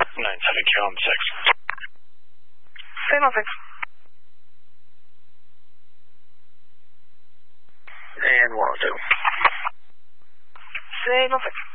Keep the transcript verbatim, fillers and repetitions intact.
nine seven Q on six. Same on six. And one oh two. Same on six.